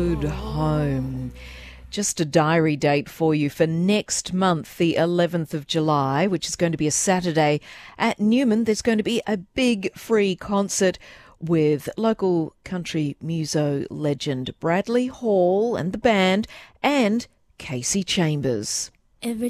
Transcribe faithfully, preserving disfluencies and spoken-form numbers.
Good home. Just a diary date for you for next month, the eleventh of July, which is going to be a Saturday at Newman. There's going to be a big free concert with local country muso legend Bradley Hall and the band and Casey Chambers. Every